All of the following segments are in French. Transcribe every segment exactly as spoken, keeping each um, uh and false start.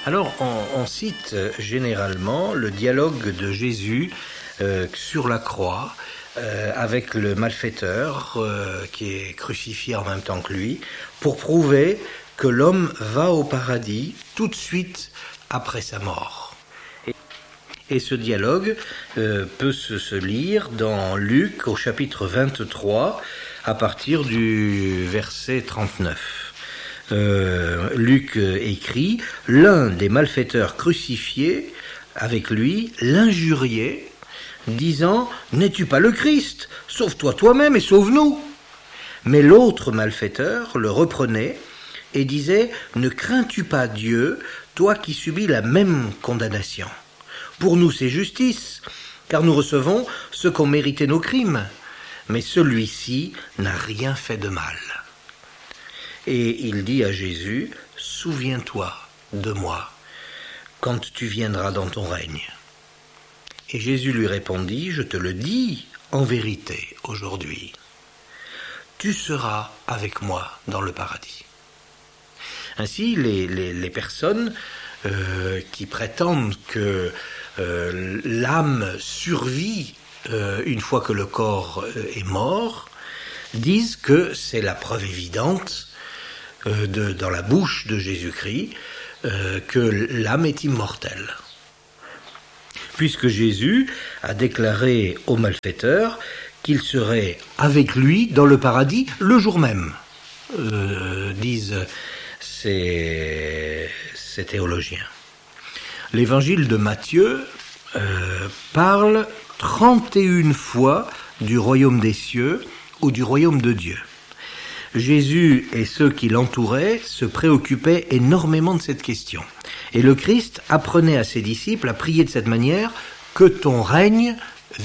Alors, on, on cite généralement le dialogue de Jésus euh, sur la croix euh, avec le malfaiteur euh, qui est crucifié en même temps que lui, pour prouver que l'homme va au paradis tout de suite après sa mort. Et, et ce dialogue euh, peut se, se lire dans Luc au chapitre vingt-trois à partir du verset trente-neuf. Euh, Luc écrit « L'un des malfaiteurs crucifiés avec lui l'injuriait, disant « N'es-tu pas le Christ? Sauve-toi toi-même et sauve-nous » Mais l'autre malfaiteur le reprenait et disait « Ne crains-tu pas Dieu, toi qui subis la même condamnation? Pour nous c'est justice, car nous recevons ce qu'ont mérité nos crimes, mais celui-ci n'a rien fait de mal. » Et il dit à Jésus, « Souviens-toi de moi, quand tu viendras dans ton règne. » Et Jésus lui répondit, « Je te le dis en vérité aujourd'hui, tu seras avec moi dans le paradis. » Ainsi, les, les, les personnes euh, qui prétendent que euh, l'âme survit euh, une fois que le corps euh, est mort, disent que c'est la preuve évidente Euh, de, dans la bouche de Jésus-Christ, euh, que l'âme est immortelle. Puisque Jésus a déclaré au malfaiteur qu'il serait avec lui dans le paradis le jour même, euh, disent ces, ces théologiens. L'évangile de Matthieu euh, parle trente et une fois du royaume des cieux ou du royaume de Dieu. Jésus et ceux qui l'entouraient se préoccupaient énormément de cette question. Et le Christ apprenait à ses disciples à prier de cette manière « Que ton règne vienne ».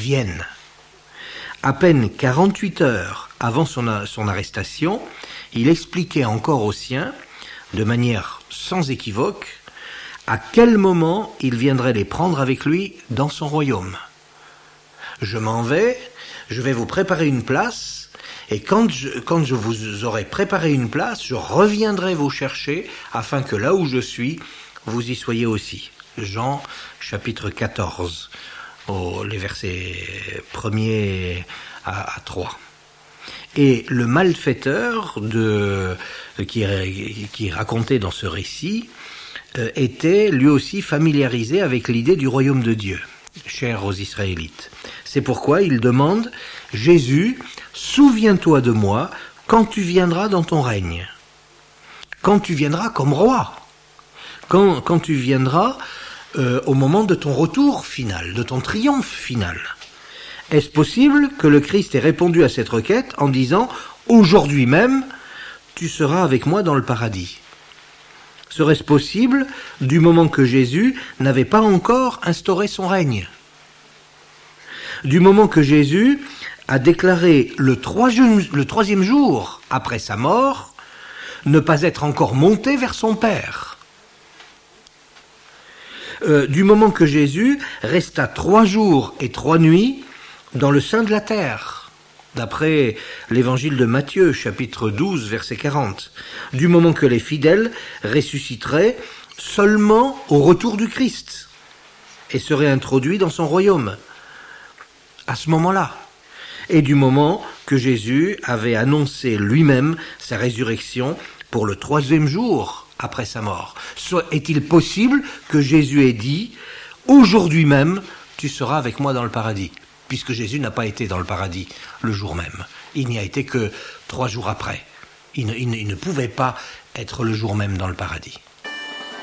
À peine quarante-huit heures avant son, son arrestation, il expliquait encore aux siens, de manière sans équivoque, à quel moment il viendrait les prendre avec lui dans son royaume. « Je m'en vais, je vais vous préparer une place, et quand je, quand je vous aurai préparé une place, je reviendrai vous chercher, afin que là où je suis, vous y soyez aussi. » Jean, chapitre quatorze, oh, les versets premiers à, à trois. Et le malfaiteur de, qui, qui est raconté dans ce récit euh, était lui aussi familiarisé avec l'idée du royaume de Dieu, cher aux Israélites. C'est pourquoi il demande « Jésus, souviens-toi de moi quand tu viendras dans ton règne, quand tu viendras comme roi, quand, quand tu viendras euh, au moment de ton retour final, de ton triomphe final. » Est-ce possible que le Christ ait répondu à cette requête en disant « Aujourd'hui même, tu seras avec moi dans le paradis » ? Serait-ce possible du moment que Jésus n'avait pas encore instauré son règne ? Du moment que Jésus a déclaré le, troisième, le troisième jour après sa mort ne pas être encore monté vers son Père. Euh, du moment que Jésus resta trois jours et trois nuits dans le sein de la terre, d'après l'évangile de Matthieu, chapitre douze, verset quarante. Du moment que les fidèles ressusciteraient seulement au retour du Christ et seraient introduits dans son royaume. À ce moment-là, et du moment que Jésus avait annoncé lui-même sa résurrection pour le troisième jour après sa mort. Soit est-il possible que Jésus ait dit « Aujourd'hui même, tu seras avec moi dans le paradis », puisque Jésus n'a pas été dans le paradis le jour même. Il n'y a été que trois jours après. Il ne, il ne, il ne pouvait pas être le jour même dans le paradis.